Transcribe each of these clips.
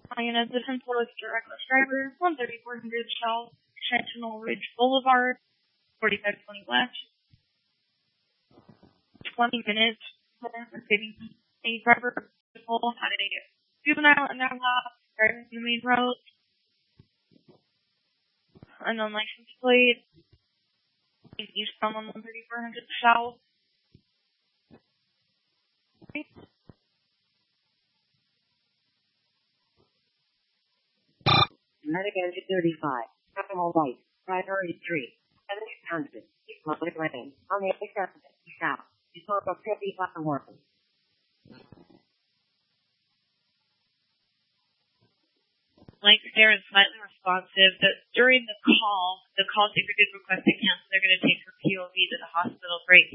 Lioness of Hensel's reckless driver, 13400 South, Sentinel Ridge Boulevard, 4520 West. 20 minutes for saving a driver had a juvenile in their lap, driving the main road, unknown license plate, eastbound on 13400 South. Medic engine 35, Capital White, Primary Street, 7800, East Public Lane, on the A70, South, Historical City, Leavenworth. Like fair and slightly responsive, that during the call taker did request to cancel. They're going to take her POV to the hospital break.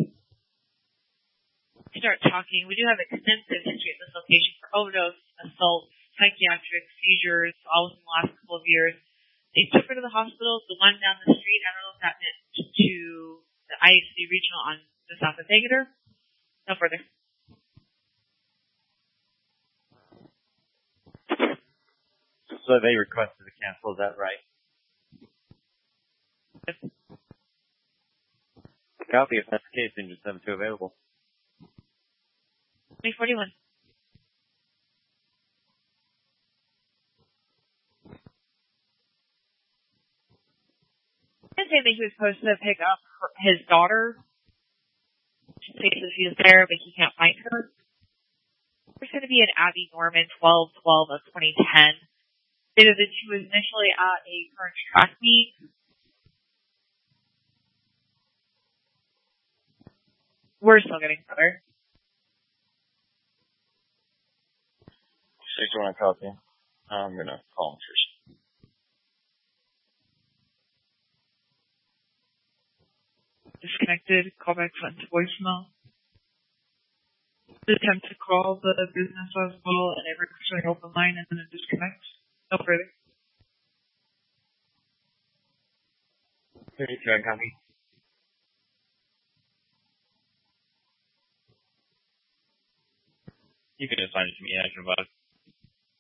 Start talking. We do have extensive history at this location for overdose, assaults, psychiatric seizures, all within the last couple of years. They took her to the hospital. The one down the street, I don't know if that meant to the IHC regional on the south of Decatur. No further. So they requested to cancel, is that right? Copy. If that's the case, then just have two available. 2041. I say that he was supposed to pick up his daughter. She says that she was there, but he can't find her. There's going to be an Abby Norman 12/12 of 2010. Stated that she was initially at a current track meet. We're still getting further. 6-1 copy. I'm going to call him first. Disconnected. Callback went to voicemail. Attempt to call the business as well, and every showing open line, and then it disconnects. No further. 32 copy. You can assign it to me. I can